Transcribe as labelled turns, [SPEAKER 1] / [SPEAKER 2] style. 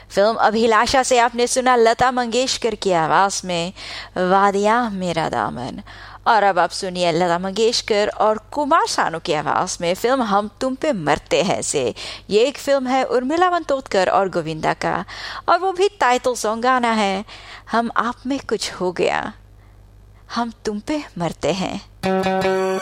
[SPEAKER 1] Film अभिलाषा से आपने सुना लता मंगेशकर की आवाज में वादियाँ मेरा दामन। और अब आप सुनिए लता मंगेशकर और कुमार सानू की आवाज में फिल्म हम तुम पे मरते हैं से। ये एक फिल्म है उर्मिला मातोंडकर और गोविंदा का, और वो भी टाइटल सॉन्ग गाना है हम आप में कुछ हो गया, हम तुम पे मरते हैं।